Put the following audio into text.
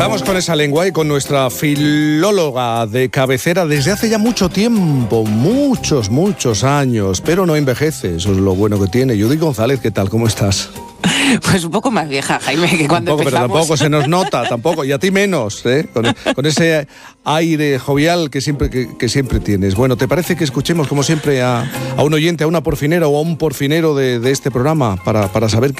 Vamos con esa lengua y con nuestra filóloga de cabecera desde hace ya mucho tiempo, muchos años, pero no envejece, eso es lo bueno que tiene. Judy González, ¿qué tal? ¿Cómo estás? Pues un poco más vieja, Jaime, que cuando tampoco, empezamos. Pero tampoco se nos nota, tampoco, y a ti menos, ¿eh? Con ese aire jovial que siempre tienes. Bueno, ¿te parece que escuchemos, como siempre, a un oyente, a una porfinera o a un porfinero de este programa para saber